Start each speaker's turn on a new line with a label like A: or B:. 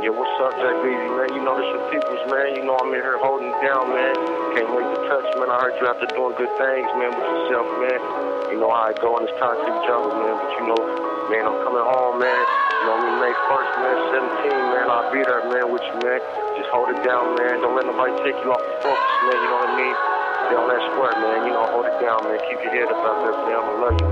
A: Yeah, what's up, Jack Beezy, man? You know, this your peoples, man. You know, I'm in here holding it down, man. Can't wait to touch, man. I heard you out there doing good things, man, with yourself, man. You know how I go in this concrete jungle, man. But you know, man, I'm coming home, man. You know, May 1st, man, 17, man. I'll be there, man, with you, man. Just hold it down, man. Don't let nobody take you off the focus, man. You know what I mean? Stay on that square, man. You know, hold it down, man. Keep your head up out there, man. I love you.